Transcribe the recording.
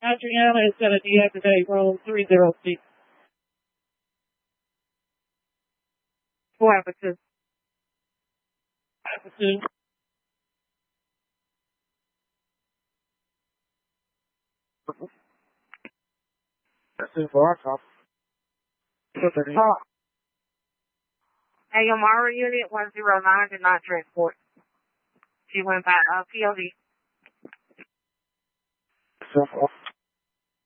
Adriana is going to deactivate roll 306. What happened to? That's it for our cop. Hey, Yamara Unit 109 did not transport. She went by POD.